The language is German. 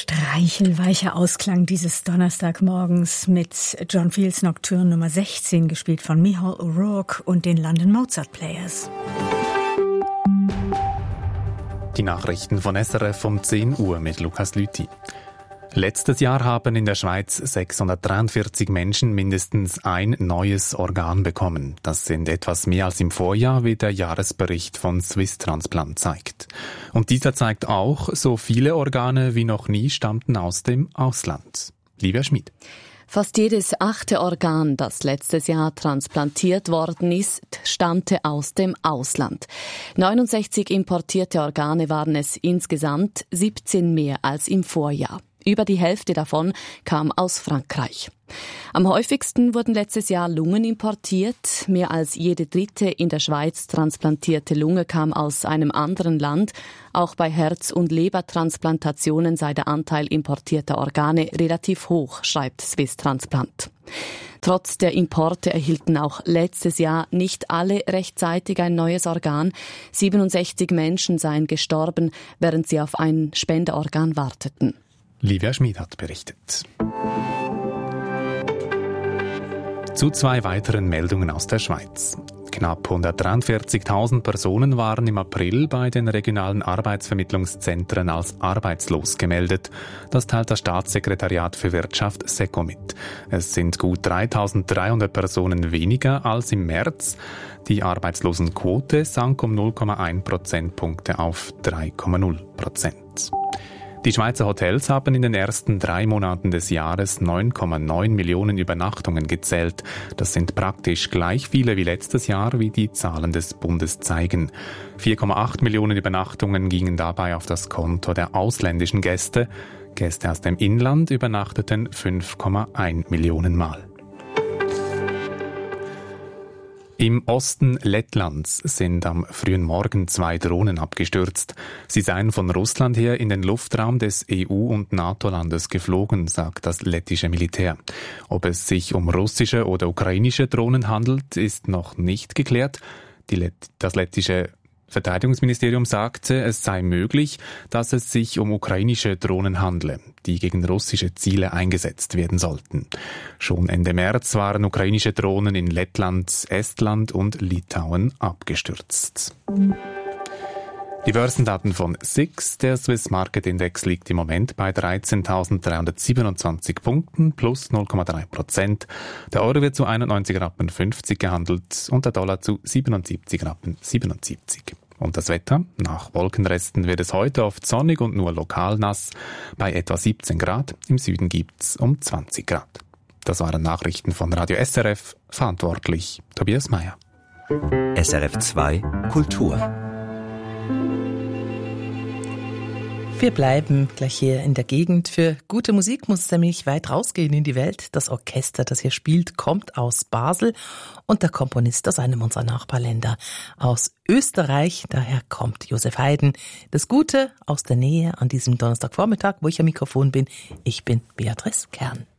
streichelweicher Ausklang dieses Donnerstagmorgens mit John Fields Nocturne Nummer 16, gespielt von Michal O'Rourke und den London Mozart Players. Die Nachrichten von SRF um 10 Uhr mit Lukas Lüthi. Letztes Jahr haben in der Schweiz 643 Menschen mindestens ein neues Organ bekommen. Das sind etwas mehr als im Vorjahr, wie der Jahresbericht von Swiss Transplant zeigt. Und dieser zeigt auch, so viele Organe wie noch nie stammten aus dem Ausland. Livia Schmid. Fast jedes 8. Organ, das letztes Jahr transplantiert worden ist, stammte aus dem Ausland. 69 importierte Organe waren es insgesamt, 17 mehr als im Vorjahr. Über die Hälfte davon kam aus Frankreich. Am häufigsten wurden letztes Jahr Lungen importiert. Mehr als jede dritte in der Schweiz transplantierte Lunge kam aus einem anderen Land. Auch bei Herz- und Lebertransplantationen sei der Anteil importierter Organe relativ hoch, schreibt Swiss Transplant. Trotz der Importe erhielten auch letztes Jahr nicht alle rechtzeitig ein neues Organ. 67 Menschen seien gestorben, während sie auf ein Spenderorgan warteten. Livia Schmid hat berichtet. Zu 2 weiteren Meldungen aus der Schweiz. Knapp 143.000 Personen waren im April bei den regionalen Arbeitsvermittlungszentren als arbeitslos gemeldet. Das teilt das Staatssekretariat für Wirtschaft SECO mit. Es sind gut 3.300 Personen weniger als im März. Die Arbeitslosenquote sank um 0,1 Prozentpunkte auf 3,0%. Die Schweizer Hotels haben in den ersten 3 Monaten des Jahres 9,9 Millionen Übernachtungen gezählt. Das sind praktisch gleich viele wie letztes Jahr, wie die Zahlen des Bundes zeigen. 4,8 Millionen Übernachtungen gingen dabei auf das Konto der ausländischen Gäste. Gäste aus dem Inland übernachteten 5,1 Millionen Mal. Im Osten Lettlands sind am frühen Morgen 2 Drohnen abgestürzt. Sie seien von Russland her in den Luftraum des EU- und NATO-Landes geflogen, sagt das lettische Militär. Ob es sich um russische oder ukrainische Drohnen handelt, ist noch nicht geklärt. Das lettische Verteidigungsministerium sagte, es sei möglich, dass es sich um ukrainische Drohnen handle, die gegen russische Ziele eingesetzt werden sollten. Schon Ende März waren ukrainische Drohnen in Lettland, Estland und Litauen abgestürzt. Die Börsendaten von SIX, der Swiss Market Index, liegt im Moment bei 13.327 Punkten plus 0,3%. Der Euro wird zu 91,50 Rappen gehandelt und der Dollar zu 77,77 Rappen. Und das Wetter? Nach Wolkenresten wird es heute oft sonnig und nur lokal nass. Bei etwa 17 Grad, im Süden gibt's um 20 Grad. Das waren Nachrichten von Radio SRF, verantwortlich Tobias Meyer. SRF 2 Kultur. Wir bleiben gleich hier in der Gegend. Für gute Musik muss es nämlich weit rausgehen in die Welt. Das Orchester, das hier spielt, kommt aus Basel und der Komponist aus einem unserer Nachbarländer, aus Österreich. Daher kommt Josef Haydn. Das Gute aus der Nähe an diesem Donnerstagvormittag, wo ich am Mikrofon bin. Ich bin Beatrice Kern.